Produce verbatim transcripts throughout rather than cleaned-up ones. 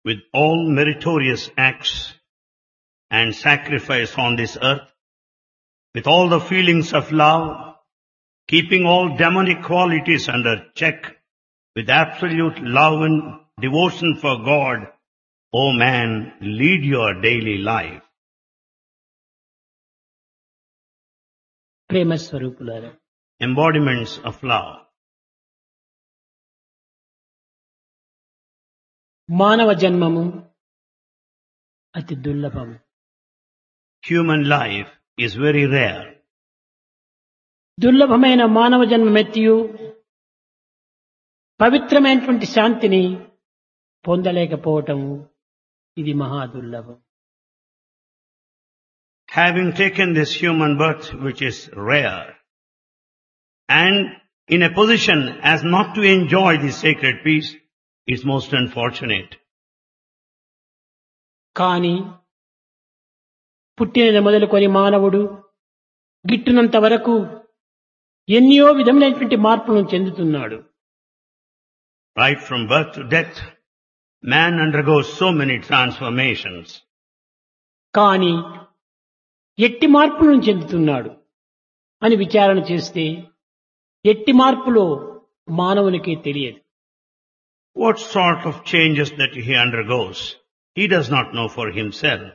with all meritorious acts and sacrifice on this earth, with all the feelings of love, keeping all demonic qualities under check, with absolute love and devotion for God, O man, lead your daily life. ప్రేమ స్వరూపులారా, Embodiments of love. మానవ జన్మము అతి దుర్లభము. Human life is very rare. దుర్లభమైన మానవ జన్మమెత్తియు పవిత్రమైనటువంటి శాంతిని పొందలేకపోవటము ఇది మహా దుర్లభం. Having taken this human birth, which is rare, and in a position as not to enjoy this sacred peace, is most unfortunate. కానీ పుట్టిన మొదలుకొని మానవుడు గిట్టునంత వరకు ఎన్నో విధములైనటువంటి మార్పులను చెందుతున్నాడు. Right from birth to death, man undergoes so many transformations. కానీ ఎట్టి మార్పులను చెందుతున్నాడు అని విచారణ చేస్తే ఎట్టి మార్పులో మానవునికి తెలియదు. What sort of changes that he undergoes, he does not know for himself.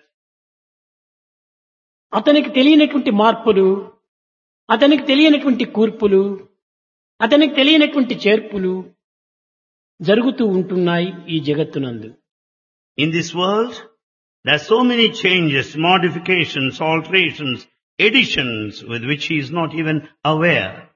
అతనికి తెలియనటువంటి మార్పులు, అతనికి తెలియనటువంటి కూర్పులు, అతనికి తెలియనటువంటి చేర్పులు జరుగుతూ ఉంటున్నాయి ఈ జగత్తునందు. In this world, there are so many changes, modifications, alterations, additions with which he is not even aware.